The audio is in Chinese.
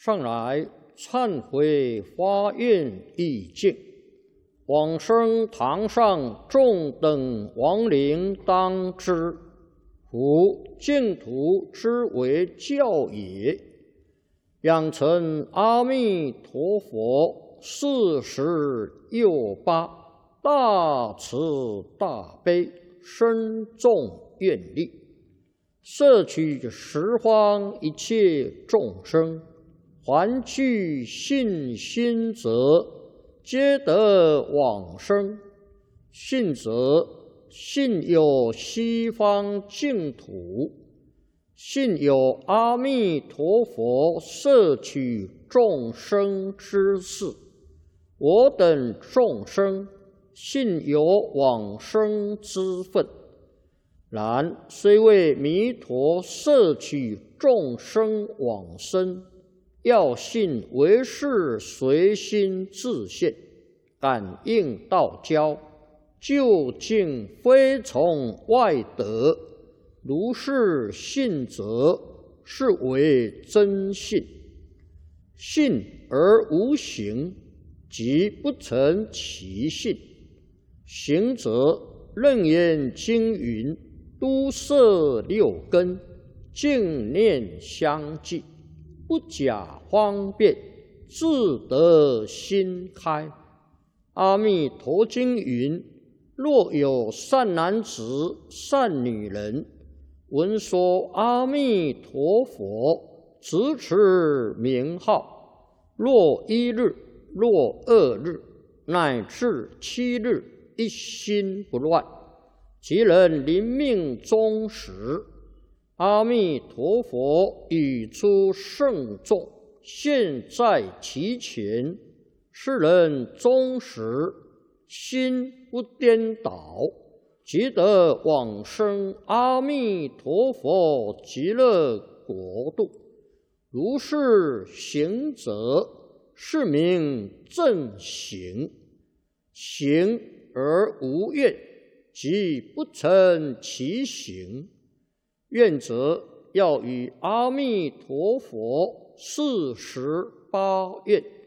上来忏悔发愿意境，往生堂上众等亡灵当知，夫净土之为教也。养成阿弥陀佛46大慈大悲深重愿力，摄取十方一切众生，还具信心者，皆得往生。信则信有西方净土，信有阿弥陀佛摄取众生之事。我等众生信有往生之分，然虽为弥陀摄取众生往生，要信唯是随心自现，感应道交，究竟非从外得。如是信则，是为真信。信而无行，即不成其信。行则楞严经云：都摄六根，净念相继，不假方便，自得心开。阿弥陀经云：若有善男子、善女人，闻说阿弥陀佛，直持名号，若1日，若2日，乃至7日，一心不乱，即能临命终时，阿弥陀佛语出圣众，现在其前，是人终时心不颠倒，即得往生阿弥陀佛极乐国度。如是行者，是名正行。行而无愿，即不成其行。愿者要与阿弥陀佛48愿。